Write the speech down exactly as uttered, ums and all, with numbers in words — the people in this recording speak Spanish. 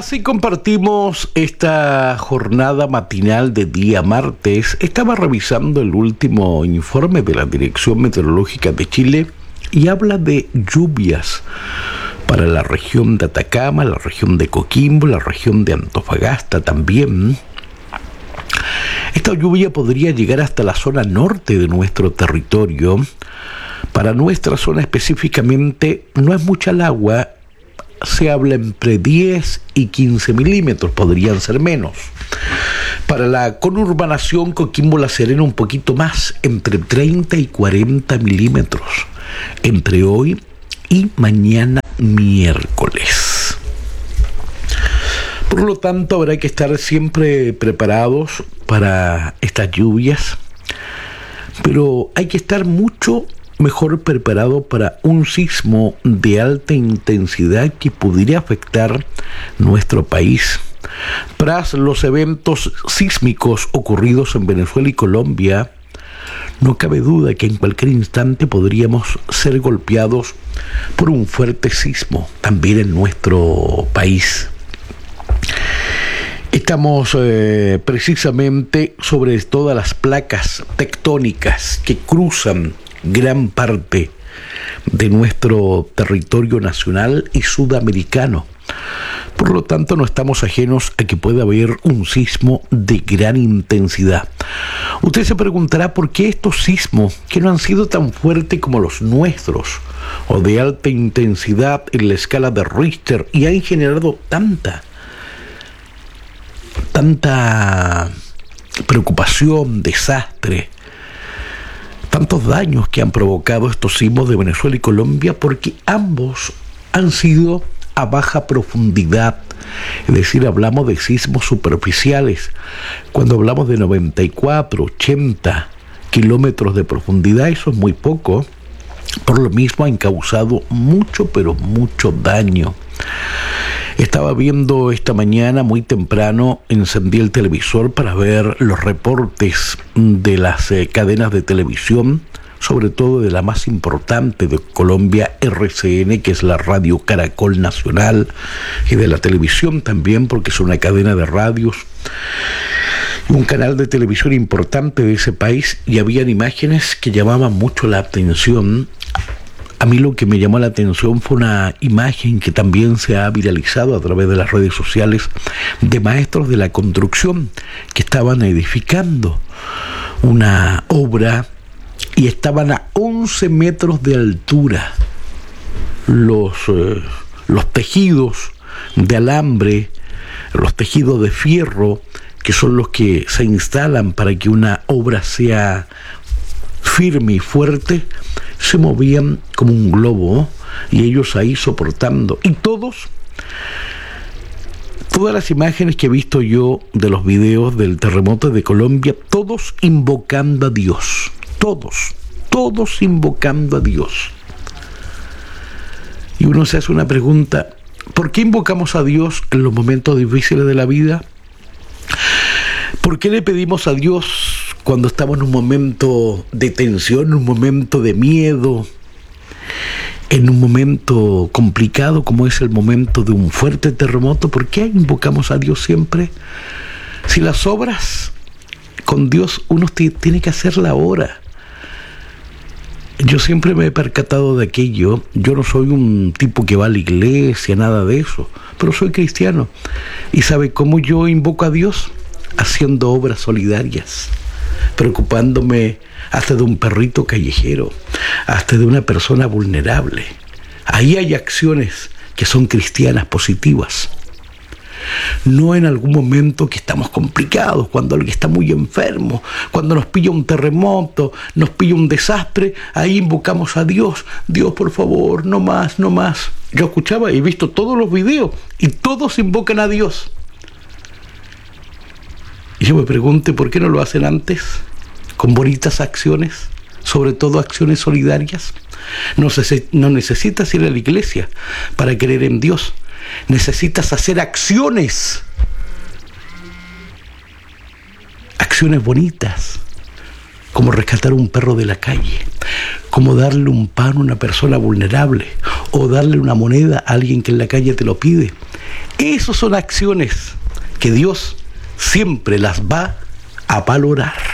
Así compartimos esta jornada matinal de día martes. Estaba revisando el último informe de la Dirección Meteorológica de Chile y habla de lluvias para la región de Atacama, la región de Coquimbo, la región de Antofagasta también. Esta lluvia podría llegar hasta la zona norte de nuestro territorio. Para nuestra zona específicamente no es mucha el agua. Se habla entre diez y quince milímetros, podrían ser menos. Para la conurbanación Coquimbo-La Serena un poquito más, entre treinta y cuarenta milímetros, entre hoy y mañana miércoles. Por lo tanto, habrá que estar siempre preparados para estas lluvias, pero hay que estar mucho mejor preparado para un sismo de alta intensidad que pudiera afectar nuestro país. Tras los eventos sísmicos ocurridos en Venezuela y Colombia, no cabe duda que en cualquier instante podríamos ser golpeados por un fuerte sismo también en nuestro país. Estamos eh, precisamente sobre todas las placas tectónicas que cruzan gran parte de nuestro territorio nacional y sudamericano. Por lo tanto, no estamos ajenos a que pueda haber un sismo de gran intensidad. Usted se preguntará por qué estos sismos, que no han sido tan fuertes como los nuestros, o de alta intensidad en la escala de Richter, y han generado tanta, tanta preocupación, desastre, tantos daños que han provocado estos sismos de Venezuela y Colombia, porque ambos han sido a baja profundidad. Es decir, hablamos de sismos superficiales. Cuando hablamos de noventa y cuatro, ochenta kilómetros de profundidad, eso es muy poco. Por lo mismo han causado mucho, pero mucho daño. Estaba viendo esta mañana muy temprano, encendí el televisor para ver los reportes de las eh, cadenas de televisión, sobre todo de la más importante de Colombia, R C N, que es la Radio Caracol Nacional, y de la televisión también, porque es una cadena de radios, un canal de televisión importante de ese país, y habían imágenes que llamaban mucho la atención. A mí lo que me llamó la atención fue una imagen que también se ha viralizado a través de las redes sociales de maestros de la construcción que estaban edificando una obra y estaban a once metros de altura. Los, eh, los tejidos de alambre, los tejidos de fierro, que son los que se instalan para que una obra sea firme y fuerte, se movían como un globo, y ellos ahí soportando. Y todos, todas las imágenes que he visto yo de los videos del terremoto de Colombia, todos invocando a Dios. Todos, todos invocando a Dios. Y uno se hace una pregunta: ¿por qué invocamos a Dios en los momentos difíciles de la vida? ¿Por qué le pedimos a Dios cuando estamos en un momento de tensión, en un momento de miedo, en un momento complicado como es el momento de un fuerte terremoto? ¿Por qué invocamos a Dios siempre? Si las obras con Dios uno t- tiene que hacerla ahora. Yo siempre me he percatado de aquello. Yo no soy un tipo que va a la iglesia, nada de eso, pero soy cristiano. ¿Y sabe cómo yo invoco a Dios? Haciendo obras solidarias, preocupándome hasta de un perrito callejero, hasta de una persona vulnerable. Ahí hay acciones que son cristianas, positivas. No en algún momento que estamos complicados, cuando alguien está muy enfermo, cuando nos pilla un terremoto, nos pilla un desastre, ahí invocamos a Dios. Dios, por favor, no más, no más. Yo escuchaba y he visto todos los videos y todos invocan a Dios. Y yo me pregunto, ¿por qué no lo hacen antes? Con bonitas acciones, sobre todo acciones solidarias. No, se, no necesitas ir a la iglesia para creer en Dios. Necesitas hacer acciones. Acciones bonitas, como rescatar un perro de la calle, como darle un pan a una persona vulnerable, o darle una moneda a alguien que en la calle te lo pide. Esas son acciones que Dios siempre las va a valorar.